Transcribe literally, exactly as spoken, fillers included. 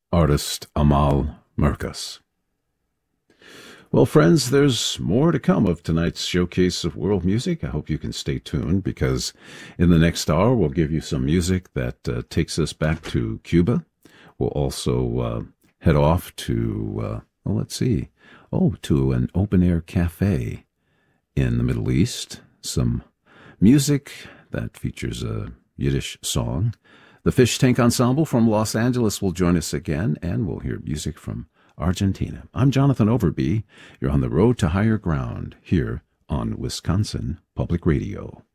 artist Amal Merkas. Well, friends, there's more to come of tonight's showcase of world music. I hope you can stay tuned, because in the next hour we'll give you some music that uh, takes us back to Cuba. We'll also uh, head off to, uh, well, let's see, oh, to an open-air cafe in the Middle East. Some music that features a Yiddish song. The Fish Tank Ensemble from Los Angeles will join us again, and we'll hear music from Argentina. I'm Jonathan Overby. You're on the road to higher ground here on Wisconsin Public Radio.